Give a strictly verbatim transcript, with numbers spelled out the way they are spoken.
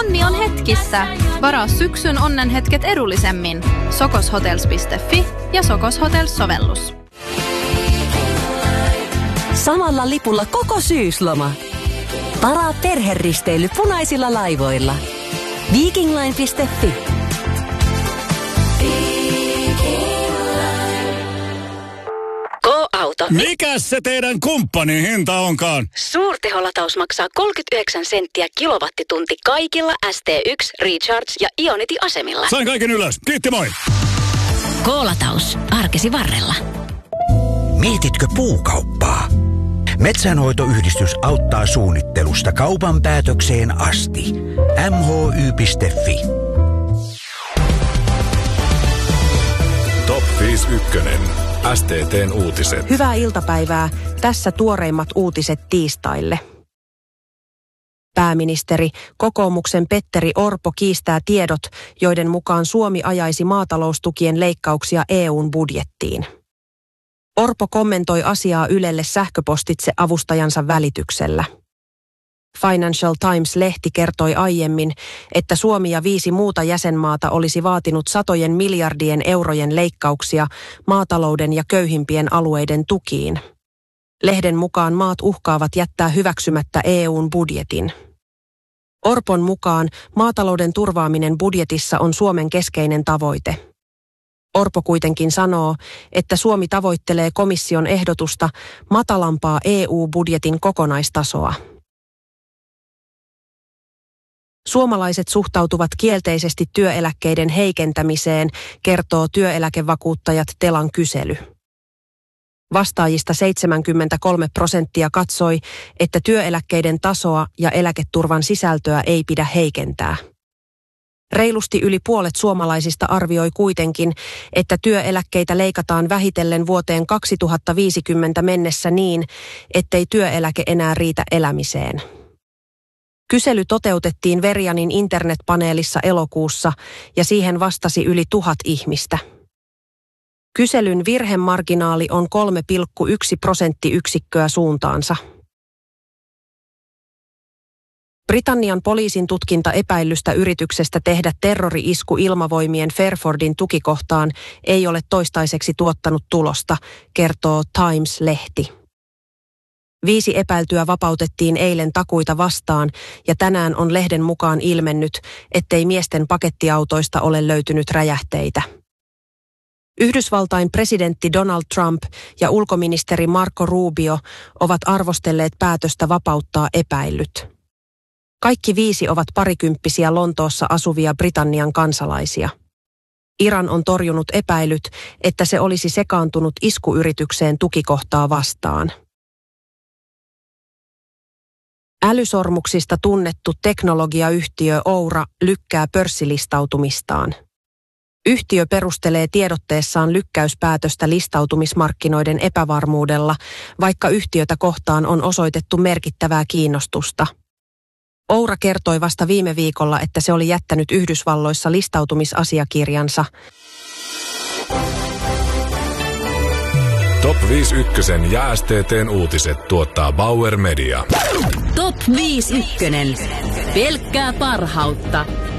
Onni on hetkissä. Varaa syksyn onnenhetket edullisemmin. sokoshotels piste fi ja Sokos Hotels-sovellus. Samalla lipulla koko syysloma. Varaa perheristeily punaisilla laivoilla. Vikingline piste fi. Go-auto. Mikäs se teidän kumppanin hinta onkaan? Suurteholataus maksaa kolmekymmentäyhdeksän senttiä kilowattitunti kaikilla S T yksi, Recharge ja Ionity-asemilla. Sain kaiken ylös. Kiitti, moi! Go-lataus. Arkesi varrella. Mietitkö puukauppaa? Metsänhoitoyhdistys auttaa suunnittelusta kaupan päätökseen asti. M H Y piste fi. Top viisi ykkönen. S T T:n uutiset. Hyvää iltapäivää. Tässä tuoreimmat uutiset tiistaille. Pääministeri, kokoomuksen Petteri Orpo kiistää tiedot, joiden mukaan Suomi ajaisi maataloustukien leikkauksia E U:n budjettiin. Orpo kommentoi asiaa Ylelle sähköpostitse avustajansa välityksellä. Financial Times-lehti kertoi aiemmin, että Suomi ja viisi muuta jäsenmaata olisi vaatinut satojen miljardien eurojen leikkauksia maatalouden ja köyhimpien alueiden tukiin. Lehden mukaan maat uhkaavat jättää hyväksymättä E U:n budjetin. Orpon mukaan maatalouden turvaaminen budjetissa on Suomen keskeinen tavoite. Orpo kuitenkin sanoo, että Suomi tavoittelee komission ehdotusta matalampaa E U-budjetin kokonaistasoa. Suomalaiset suhtautuvat kielteisesti työeläkkeiden heikentämiseen, kertoo työeläkevakuuttajat Telan kysely. Vastaajista seitsemänkymmentäkolme prosenttia katsoi, että työeläkkeiden tasoa ja eläketurvan sisältöä ei pidä heikentää. Reilusti yli puolet suomalaisista arvioi kuitenkin, että työeläkkeitä leikataan vähitellen vuoteen kaksituhattaviisikymmentä mennessä niin, ettei työeläke enää riitä elämiseen. Kysely toteutettiin Verianin internetpaneelissa elokuussa ja siihen vastasi yli tuhat ihmistä. Kyselyn virhemarginaali on kolme pilkku yksi prosenttiyksikköä suuntaansa. Britannian poliisin tutkinta epäillystä yrityksestä tehdä terrori-isku ilmavoimien Fairfordin tukikohtaan ei ole toistaiseksi tuottanut tulosta, kertoo Times-lehti. Viisi epäiltyä vapautettiin eilen takuita vastaan ja tänään on lehden mukaan ilmennyt, ettei miesten pakettiautoista ole löytynyt räjähteitä. Yhdysvaltain presidentti Donald Trump ja ulkoministeri Marco Rubio ovat arvostelleet päätöstä vapauttaa epäillyt. Kaikki viisi ovat parikymppisiä Lontoossa asuvia Britannian kansalaisia. Iran on torjunut epäilyt, että se olisi sekaantunut iskuyritykseen tukikohtaa vastaan. Älysormuksista tunnettu teknologiayhtiö Oura lykkää pörssilistautumistaan. Yhtiö perustelee tiedotteessaan lykkäyspäätöstä listautumismarkkinoiden epävarmuudella, vaikka yhtiötä kohtaan on osoitettu merkittävää kiinnostusta. Oura kertoi vasta viime viikolla, että se oli jättänyt Yhdysvalloissa listautumisasiakirjansa. Top viisi ykkösen ja S T T:n uutiset tuottaa Bauer Media. Top viisi ykkönen. Pelkkää parhautta.